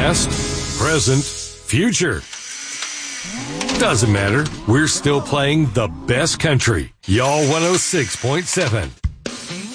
Past, present, future. Doesn't matter. We're still playing the best country. Y'all 106.7.